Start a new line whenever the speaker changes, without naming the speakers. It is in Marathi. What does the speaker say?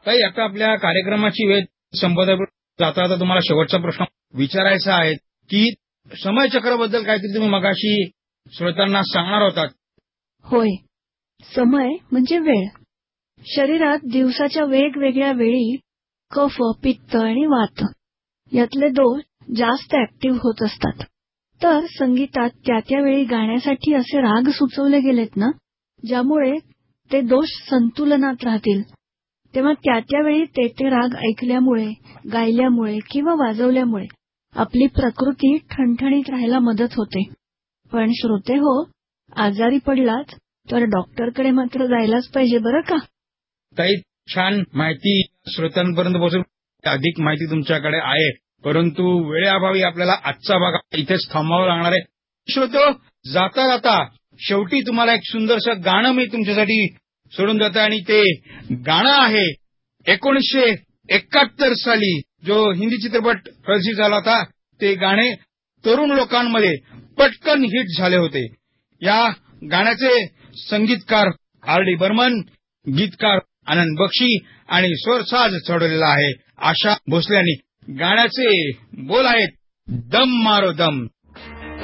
ताई, आता आपल्या कार्यक्रमाची वेळ संपत जाता जाता तुम्हाला शेवटचा प्रश्न विचारायचा आहे की समयचक्राबद्दल काहीतरी तुम्ही मगाशी श्रोत्यांना सांगणार होतात.
होय, समय म्हणजे वेळ. शरीरात दिवसाच्या वेगवेगळ्या वेळी कफ, पित्त आणि वात यातले दोष जास्त ऍक्टिव्ह होत असतात. तर संगीतात त्या वेळी गाण्यासाठी असे राग सुचवले गेलेत ना, ज्यामुळे ते दोष संतुलनात राहतील. तेव्हा त्यावेळी ते राग ऐकल्यामुळे, गायल्यामुळे किंवा वाजवल्यामुळे आपली प्रकृती ठणठणीत राहायला मदत होते. पण श्रोते हो, आजारी पडलात तर डॉक्टरकडे मात्र जायलाच पाहिजे बरं का.
ताई, छान माहिती श्रोत्यांपर्यंत पोहोचेल. अधिक माहिती तुमच्याकडे आहे, परंतु वेळेअभावी आपल्याला आजचा भाग इथेच थांबावं लागणार आहे. श्रोते, जाता जाता शेवटी तुम्हाला एक सुंदरसं गाणं मी तुमच्यासाठी सोडून जातो आणि ते गाणं आहे 1971 साली जो हिंदी चित्रपट प्रदर्शित झाला होता. ते गाणे तरुण लोकांमध्ये पटकन हिट झाले होते. या गाण्याचे संगीतकार R.D. बर्मन, गीतकार आनंद बक्षी आणि स्वरसाज चढवलेला आहे आशा भोसले यांनी. गाण्याचे बोल आहेत दम मारो दम.